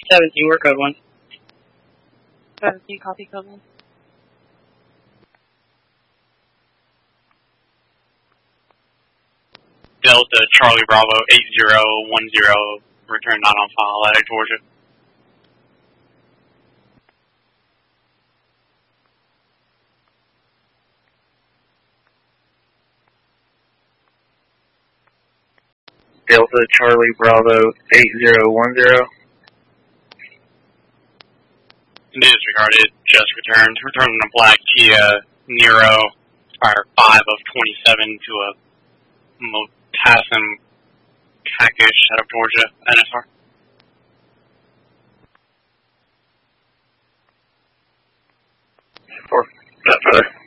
17, we're code 1. 17, copy code 1. Delta Charlie Bravo 8010, return not on file, Atlantic, Georgia. Delta Charlie Bravo 8010. Disregarded, just returned. Returning a black Kia Niro, fire 5 of 27 to a Motassim Kakish out of Georgia, NSR. That's